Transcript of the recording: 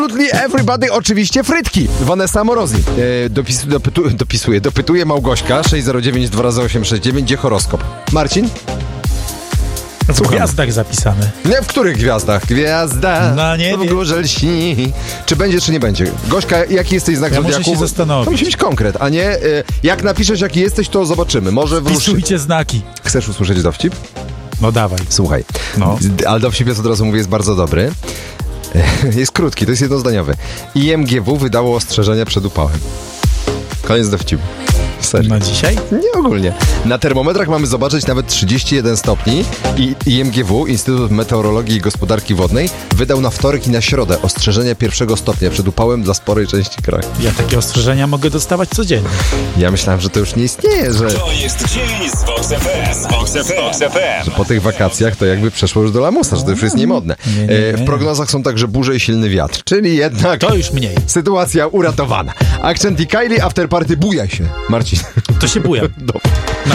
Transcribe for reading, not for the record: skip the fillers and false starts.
Everybody, oczywiście frytki. Vanessa Morozi dopytuje Małgośka 609 2x869, gdzie horoskop. Marcin? W gwiazdach zapisane. Nie, w których gwiazdach? Gwiazda na niebie. w górze lśni. Czy będzie, czy nie będzie? Gośka, jaki jesteś znak zodiaku? Muszę się zastanowić. To musi być konkret, a nie jak napiszesz, jaki jesteś, to zobaczymy. Może wpisujcie znaki. Chcesz usłyszeć dowcip? No dawaj. Słuchaj. No. Ale dowcip jest, od razu mówię, jest bardzo dobry. Jest krótki, to jest jednozdaniowy. IMGW wydało ostrzeżenia przed upałem. Koniec dowcipu. Serio. Na dzisiaj? Nie ogólnie. Na termometrach mamy zobaczyć nawet 31 stopni i IMGW, Instytut Meteorologii i Gospodarki Wodnej, wydał na wtorek i na środę ostrzeżenia 1 stopnia przed upałem dla sporej części kraju. Ja takie ostrzeżenia mogę dostawać codziennie. Ja myślałem, że to już nie istnieje, że... To jest dzień z Vox FM. Vox FM. Że po tych wakacjach to jakby przeszło już do lamusa, że to już jest niemodne. Nie. W prognozach są także burze i silny wiatr, czyli jednak... To już mniej. Sytuacja uratowana. Akcent i Kylie, afterparty, bujaj się. Marcin. To się buja.